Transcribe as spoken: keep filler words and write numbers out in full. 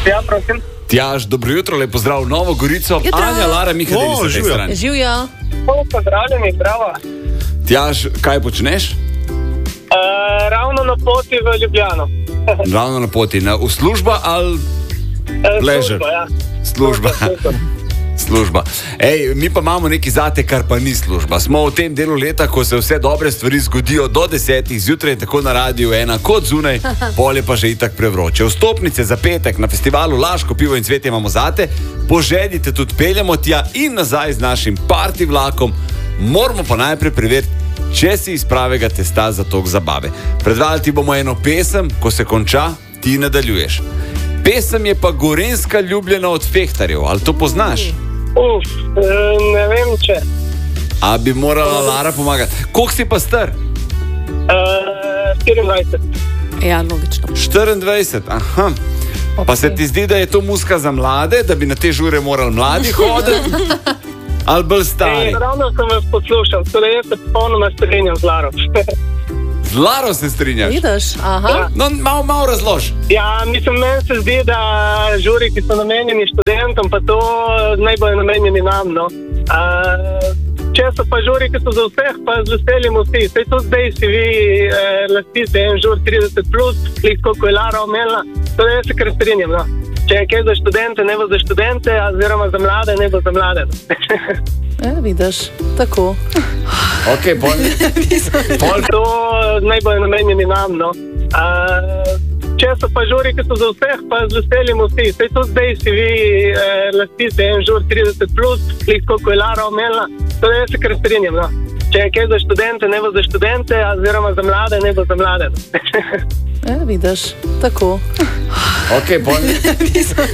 Ja, prosim. Tjaž, dobro jutro, lep pozdrav v Novo Gorico. Jutro. Anja, Lara, Miha, O, Deli so tej živjo. strani. Živjo. Pozdravljeni, bravo. Tjaž, kaj počneš? Uh, ravno na poti v Ljubljano. Ravno na poti, na, v služba ali Uh, Pleasure. služba, ja. služba? Služba. Služba. Ej, mi pa imamo nekaj zate, kar pa ni služba. Smo v tem delu leta, ko se vse dobre stvari zgodijo do desetih zjutraj, tako na radiju ena kot zunaj, polje pa že itak prevroče. Vstopnice za petek na festivalu Laško pivo in cvetje imamo zate, poželite tudi peljamo tja in nazaj z našim party vlakom. Moramo pa najprej preveriti, če si iz pravega testa za tok zabave. Predvajali ti bomo eno pesem, ko se konča, ti nadaljuješ. Pesem je pa Gorenjska ljubljena od Fehtarjev, ali to poznaš? Uf, uh, ne vem če. A bi morala Lara pomagati? Koliko si pa star? Uh, štiriindvajset. Ja, logično. štiriindvajset, aha. Pa se ti zdi, da je to muzika za mlade, da bi na te žure morali mladi hoditi? Ali bolj stari? Ej, ravno sem vas poslušal, torej jaz se popolnoma strinjam z Laro. Z Laro se strinjaš? Vidiš? Aha. No, malo, malo razlož. Ja, mislim, meni se zdi, da žuri, ki so namenjeni študentom, pa to naj bojo namenjeni nam, no. Uh, če so pa žuri, ki so za vseh, pa z veseljem vsi. Sej to zdaj si vi eh, lastite en žur trideset plus, koliko je Lara omenila, to jaz se kar strinjam, no. Če je kaj za študente, ne bo za študente, oziroma za mlade, ne bo za mlade. Ja, vidiš, tako. Ok, pol. Pol to naj bojo namenjeni nam, no. Uh, če so pa žuri, ki so za vseh, pa z veseljem vsi. Sej to zdaj si vi eh, lastite en žur trideset plus, koliko je Lara omenila, to jaz se kar strinjam, no. Če je kaj za študente, ne bo za študente, oziroma za mlade, ne bo za mlade. Ja, vidiš, tako. Ok, pol.